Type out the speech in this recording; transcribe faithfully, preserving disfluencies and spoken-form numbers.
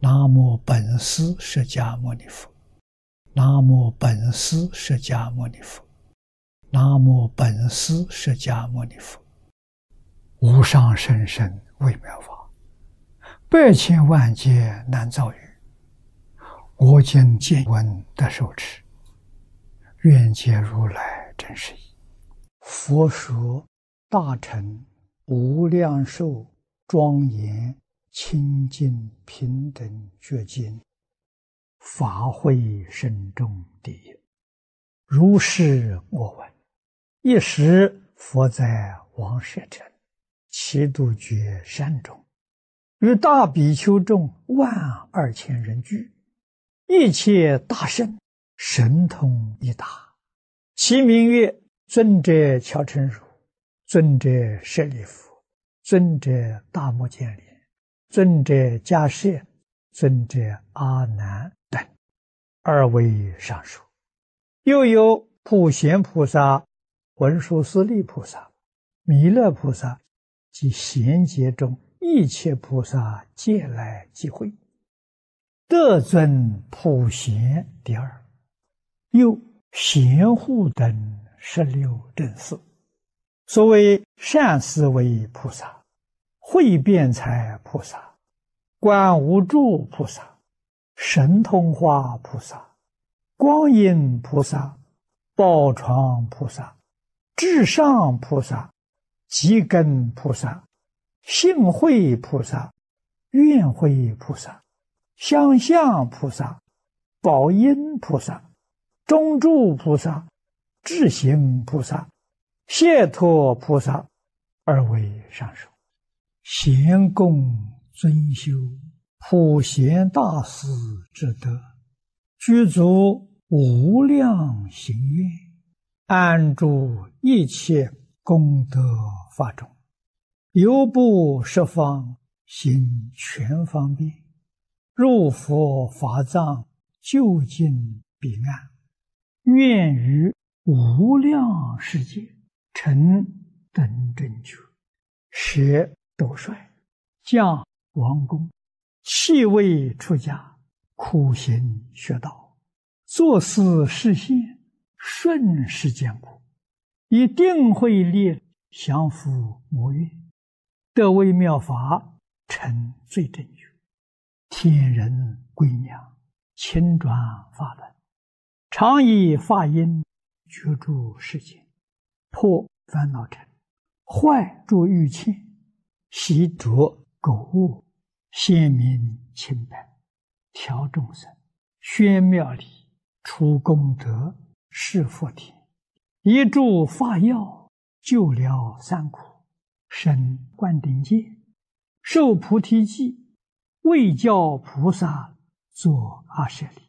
南无本师释迦牟尼佛，南无本师释迦牟尼佛，南无本师释迦牟尼佛。无上甚深微妙法，百千万劫难遭遇。我今见闻得受持，愿解如来真实义。佛说大乘无量寿庄严清净平等觉经，法会深重第一。如是我闻。一时佛在王舍城祇度觉山中，与大比丘众万二千人聚，一切大圣神通一达，其名曰尊者乔陈如、尊者舍利弗、尊者大目犍连、尊者迦叶、尊者阿难等，二位上首。又有普贤菩萨、文殊师利菩萨、弥勒菩萨及贤劫中一切菩萨皆来集会，得尊普贤第二。又贤护等十六正士，所谓善思维菩萨、慧辩才菩萨、观无住菩萨、神通化菩萨、光阴菩萨、宝床菩萨、至上菩萨、积根菩萨、性慧菩萨、愿慧菩萨、相向菩萨、宝音菩萨、中住菩萨、智行菩萨、解脱菩萨，二位上首。贤供尊修普贤大士之德，具足无量行愿，安住一切功德法中，犹不十方行全方便，入佛法藏究竟彼岸，愿于无量世界成等正觉，舍斗率，降王宫，弃位出家，苦行学道，作思实现，顺世间苦，以定慧力降伏魔怨，得微妙法，成最正觉，天人归娘，亲转法轮，常以法音觉住世间，破烦恼尘，坏诸欲切，习着垢恶，显明清白，调众生，宣妙理，除功德，示福田，一助法药，救了三苦，生灌顶戒，受菩提记，为教菩萨作阿舍利。